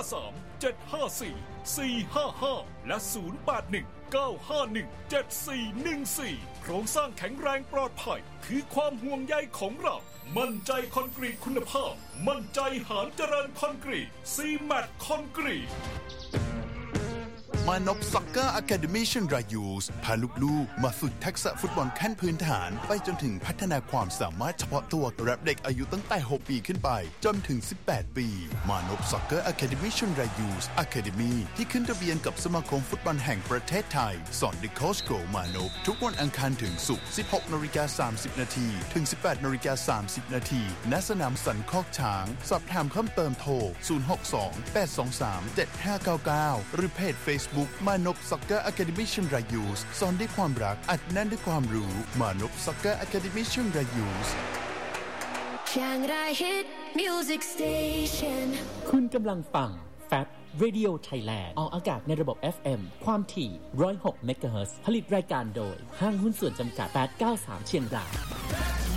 และ 0819517414 โครงสร้างแข็งแรงปลอดภัยคือความห่วงใยของเรามั่นใจคอนกรีตคุณภาพมั่นใจหาญเจริญคอนกรีตซีแมทคอนกรีตมานพซ็อกเกอร์อะคาเดมี่เชียงรายยูสพาลูกๆมาฝึกทักษะฟุตบอลขั้นพื้นฐานไปจนถึงพัฒนาความสามารถเฉพาะตัวรับเด็กอายุตั้งแต่6ปีขึ้นไปจนถึง18ปีมานพซ็อกเกอร์อะคาเดมี่เชียงรายยูสอะคาเดมี่ที่ขึ้นทะเบียนกับสมาคมฟุตบอลแห่งประเทศไทยสอนโดยโค้ชโกมานพทุกวันอังคารถึงศุกร์ 16:30 นถึง 18:30 นณสนามสันคอกช้างสอบถามเพิ่มเติมโทร 062-823-7599 หรือเพจ Facebook มานพซ็อกเกอร์อะคาเดมี่เชียงรายยูสสอนด้วยความรักอัดแน่นด้วยความรู้มานพซ็อกเกอร์อะคาเดมี่เชียงรายยูสคุณกำลังฟัง FAB Radio Thailand ออกอากาศในระบบ FM ความถี่ 106 เมกะเฮิรตซ์ผลิตรายการโดยห้างหุ้นส่วนจำกัด 893 เชียงราย